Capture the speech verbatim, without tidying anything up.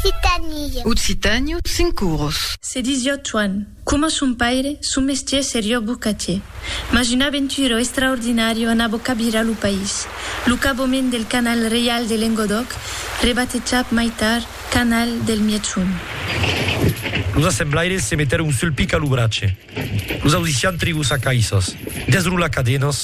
Occitanie. Occitânio, cinco euros. C'est dix-huit ans. Come son père, son métier seria bucatger. Mas une aventure extraordinaire en abocabira le país. Le caboment del canal reial de Languedoc, rebatejat mai tard canal del Mietxun. Los assemblaires se meteron sul pic a lu brace. Los audician tribus a caisos. Desrula cadenos,